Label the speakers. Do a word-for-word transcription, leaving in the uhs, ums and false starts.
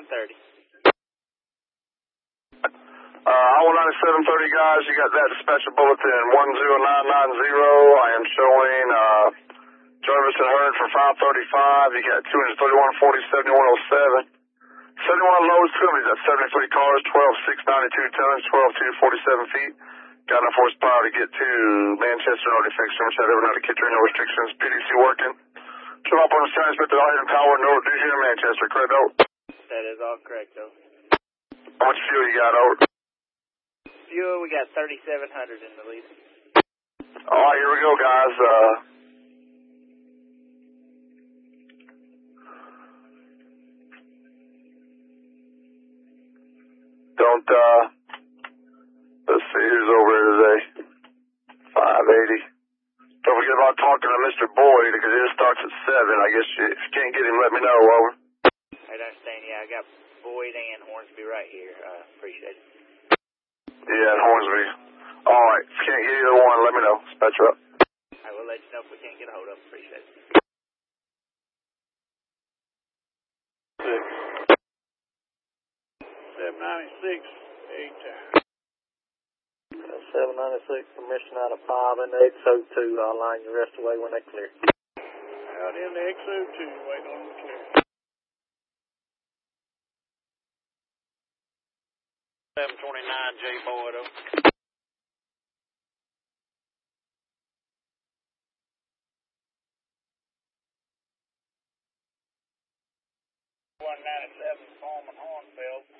Speaker 1: thirty.
Speaker 2: Uh, I one ninety-seven thirty guys, you got that dispatcher bulletin one zero nine nine zero. I am showing uh, Jarvis and Hearn for five thirty-five. You got two thirty-one forty, seventy-one oh seven. seventy-one loads, Phillies at seventy-three cars, twelve six ninety-two tons, twelve two forty-seven feet. Got enough horsepower to get to Manchester, no defects, no set, every night of Kitchener, no restrictions, P D C working. Show up on the transmit that I have power, no reduction in Manchester, correct, over?
Speaker 1: That is all correct, over.
Speaker 2: How much fuel you got, over?
Speaker 1: Fuel, we got thirty-seven hundred in the lead.
Speaker 2: Alright, here we go, guys. Uh, don't, uh, let's see, who's over here today? five eighty. Don't forget about talking to Mister Boyd, because it starts at seven. I guess you, if you can't get him, let me know, over.
Speaker 1: I understand, yeah, I got Boyd and Hornsby right here. Uh, appreciate it.
Speaker 2: Yeah, Hornsby. Alright, if you can't get either one, let me know. Dispatch up.
Speaker 1: I will let you know if we can't get a hold of them. Appreciate it.
Speaker 3: Six. seven ninety-six, eight time.
Speaker 4: seven ninety-six, permission out of five in the X O two. I'll line the rest away when they clear.
Speaker 3: Out in the X O two, waiting on the clear. seven twenty-nine, J. Boyd, over. one ninety-seven, Coleman Hornfield.